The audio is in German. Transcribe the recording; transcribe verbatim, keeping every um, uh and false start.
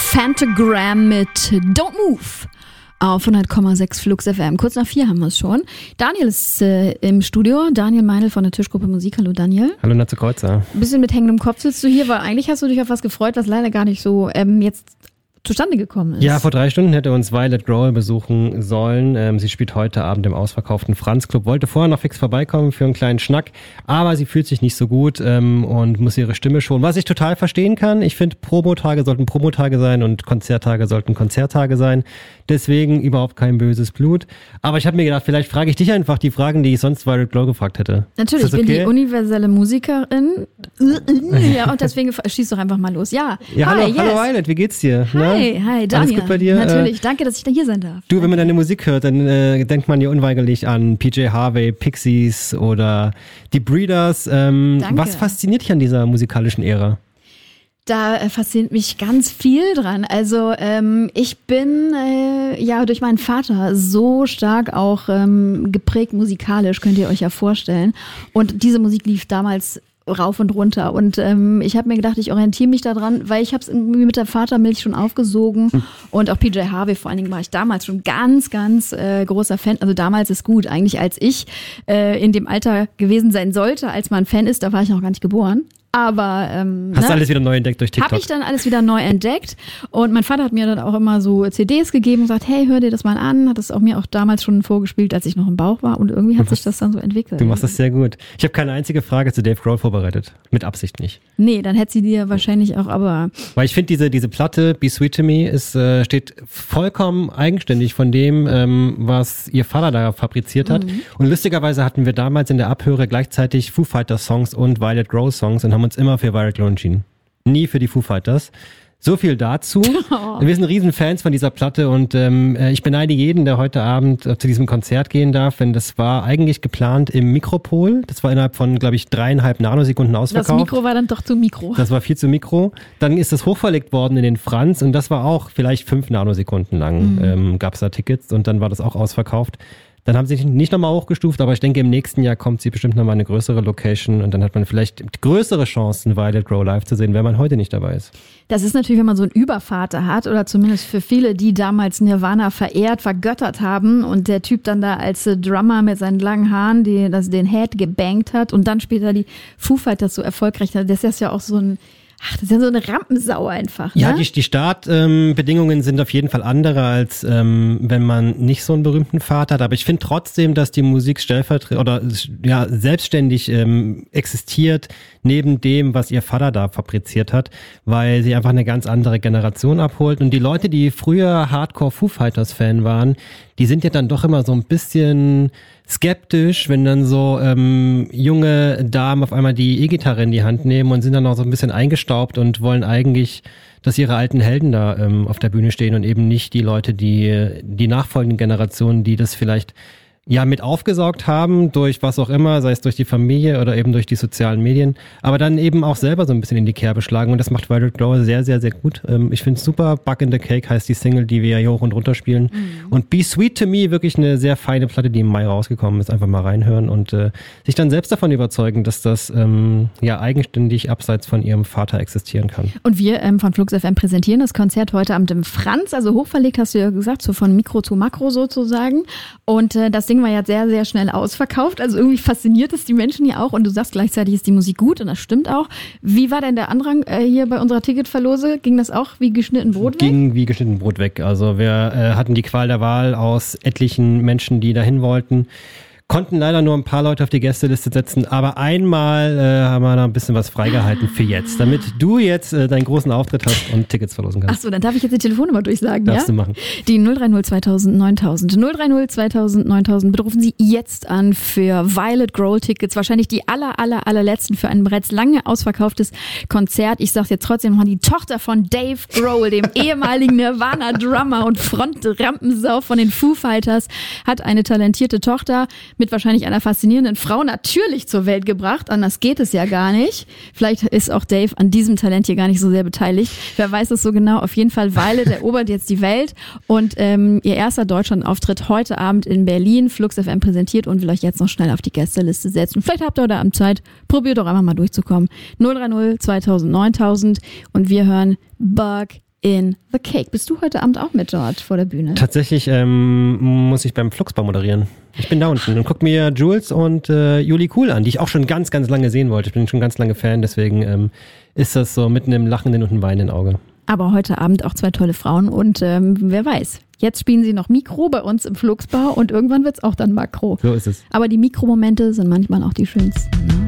Phantogram mit Don't Move auf hundert Komma sechs Flux F M. Kurz nach vier haben wir es schon. Daniel ist äh, im Studio. Daniel Meinl von der Tischgruppe Musik. Hallo Daniel. Hallo Natze Kreuzer. Ein bisschen mit hängendem Kopf sitzt du hier, weil eigentlich hast du dich auf was gefreut, was leider gar nicht so ähm, jetzt zustande gekommen ist. Ja, vor drei Stunden hätte uns Violet Grohl besuchen sollen. Ähm, sie spielt heute Abend im ausverkauften Franz Club. Wollte vorher noch fix vorbeikommen für einen kleinen Schnack, aber sie fühlt sich nicht so gut ähm, und muss ihre Stimme schonen. Was ich total verstehen kann. Ich finde, Promotage sollten Promotage sein und Konzerttage sollten Konzerttage sein. Deswegen überhaupt kein böses Blut. Aber ich habe mir gedacht, vielleicht frage ich dich einfach die Fragen, die ich sonst Violet Grohl gefragt hätte. Natürlich, ich bin okay? die universelle Musikerin. Ja, und deswegen schieß doch einfach mal los. Ja, ja hi, hallo, yes. hallo Violet, wie geht's dir? Hi, Na? hi, Daniel. Alles gut bei dir? Natürlich, äh, danke, dass ich da hier sein darf. Du, danke. Wenn man deine Musik hört, dann äh, denkt man ja unweigerlich an P J Harvey, Pixies oder die Breeders. Ähm, danke. Was fasziniert dich an dieser musikalischen Ära? Da äh, fasziniert mich ganz viel dran. Also ähm, ich bin äh, ja durch meinen Vater so stark auch ähm, geprägt musikalisch, könnt ihr euch ja vorstellen. Und diese Musik lief damals rauf und runter. Und ähm, ich habe mir gedacht, ich orientiere mich daran, weil ich habe es irgendwie mit der Vatermilch schon aufgesogen. Hm. Und auch P J Harvey vor allen Dingen war ich damals schon ganz, ganz äh, großer Fan. Also damals ist gut. Eigentlich als ich äh, in dem Alter gewesen sein sollte, als man Fan ist, da war ich noch gar nicht geboren. Aber ähm, hast du ne? alles wieder neu entdeckt durch TikTok? Habe ich dann alles wieder neu entdeckt und mein Vater hat mir dann auch immer so C Ds gegeben und gesagt, hey, hör dir das mal an, hat das auch mir auch damals schon vorgespielt, als ich noch im Bauch war und irgendwie hat sich das dann so entwickelt. Du machst das sehr gut. Ich habe keine einzige Frage zu Dave Grohl vorbereitet, mit Absicht nicht. Nee, dann hätte sie dir wahrscheinlich auch, aber... Weil ich finde, diese diese Platte, Be Sweet to Me, ist, äh, steht vollkommen eigenständig von dem, ähm, was ihr Vater da fabriziert hat. Mhm. Und lustigerweise hatten wir damals in der Abhöre gleichzeitig Foo Fighters Songs und Violet Grohl Songs und haben uns immer für Violet Grohl entschieden. Nie für die Foo Fighters. So viel dazu. Oh. Wir sind riesen Fans von dieser Platte und ähm, ich beneide jeden, der heute Abend zu diesem Konzert gehen darf, denn das war eigentlich geplant im Mikropol. Das war innerhalb von, glaube ich, dreieinhalb Nanosekunden ausverkauft. Das Mikro war dann doch zu Mikro. Das war viel zu Mikro. Dann ist das hochverlegt worden in den Franz und das war auch vielleicht fünf Nanosekunden lang. Mhm. Ähm, gab es da Tickets und dann war das auch ausverkauft. Dann haben sie nicht nochmal hochgestuft, aber ich denke, im nächsten Jahr kommt sie bestimmt nochmal eine größere Location und dann hat man vielleicht größere Chancen, Violet Grohl live zu sehen, wenn man heute nicht dabei ist. Das ist natürlich, wenn man so einen Übervater hat oder zumindest für viele, die damals Nirvana verehrt, vergöttert haben und der Typ dann da als Drummer mit seinen langen Haaren die, das, den Head gebankt hat und dann später die Foo Fighters so erfolgreich hat. Das ist ja auch so ein Ach, das ist ja so eine Rampensau einfach, ne? Ja, die, die Startbedingungen ähm, sind auf jeden Fall andere, als ähm, wenn man nicht so einen berühmten Vater hat. Aber ich finde trotzdem, dass die Musik stellvertretend oder ja selbstständig ähm, existiert neben dem, was ihr Vater da fabriziert hat, weil sie einfach eine ganz andere Generation abholt. Und die Leute, die früher Hardcore Foo Fighters Fan waren, die sind ja dann doch immer so ein bisschen skeptisch, wenn dann so ähm, junge Damen auf einmal die E-Gitarre in die Hand nehmen und sind dann auch so ein bisschen eingestaubt und wollen eigentlich, dass ihre alten Helden da ähm, auf der Bühne stehen und eben nicht die Leute, die die nachfolgenden Generationen, die das vielleicht ja mit aufgesaugt haben, durch was auch immer, sei es durch die Familie oder eben durch die sozialen Medien, aber dann eben auch selber so ein bisschen in die Kerbe schlagen und das macht Violet Grohl sehr, sehr, sehr gut. Ähm, ich finde es super. Bug in the Cake heißt die Single, die wir hier hoch und runter spielen. Mhm. Und Be Sweet to Me, wirklich eine sehr feine Platte, die im Mai rausgekommen ist. Einfach mal reinhören und äh, sich dann selbst davon überzeugen, dass das ähm, ja eigenständig abseits von ihrem Vater existieren kann. Und wir ähm, von Flux F M präsentieren das Konzert heute Abend im Franz, also hochverlegt, hast du ja gesagt, so von Mikro zu Makro sozusagen. Und äh, das Ding war ja sehr, sehr schnell ausverkauft. Also irgendwie fasziniert es die Menschen ja auch. Und du sagst, gleichzeitig ist die Musik gut und das stimmt auch. Wie war denn der Andrang äh, hier bei unserer Ticketverlose? Ging das auch wie geschnitten Brot weg? Ging wie geschnitten Brot weg. Also wir äh, hatten die Qual der Wahl aus etlichen Menschen, die dahin wollten. Konnten leider nur ein paar Leute auf die Gästeliste setzen, aber einmal äh, haben wir da ein bisschen was freigehalten für jetzt, damit du jetzt äh, deinen großen Auftritt hast und Tickets verlosen kannst. Ach so, dann darf ich jetzt die Telefonnummer durchsagen, Darfst ja? du machen. Die null drei null zweitausend neuntausend. null drei null zweitausend neuntausend. Bitte rufen Sie jetzt an für Violet Grohl Tickets. Wahrscheinlich die aller, aller, allerletzten für ein bereits lange ausverkauftes Konzert. Ich sag's jetzt trotzdem nochmal, die Tochter von Dave Grohl, dem ehemaligen Nirvana-Drummer und Front-Rampensau von den Foo Fighters, hat eine talentierte Tochter mit wahrscheinlich einer faszinierenden Frau natürlich zur Welt gebracht. Anders geht es ja gar nicht. Vielleicht ist auch Dave an diesem Talent hier gar nicht so sehr beteiligt. Wer weiß es so genau. Auf jeden Fall, Violet erobert jetzt die Welt. Und ähm, ihr erster Deutschland-Auftritt heute Abend in Berlin. Flux F M präsentiert und will euch jetzt noch schnell auf die Gästeliste setzen. Vielleicht habt ihr heute Abend Zeit. Probiert doch einfach mal durchzukommen. null drei null zweitausend neuntausend und wir hören Bug in The Cake. Bist du heute Abend auch mit dort vor der Bühne? Tatsächlich ähm, muss ich beim Fluxbar moderieren. Ich bin da unten und guck mir Jules und äh, Juli Cool an, die ich auch schon ganz, ganz lange sehen wollte. Ich bin schon ganz lange Fan, deswegen ähm, ist das so mitten im lachenden und einem weinenden Auge. Aber heute Abend auch zwei tolle Frauen und ähm, wer weiß, jetzt spielen sie noch Mikro bei uns im Fluxbar und irgendwann wird es auch dann Makro. So ist es. Aber die Mikromomente sind manchmal auch die schönsten.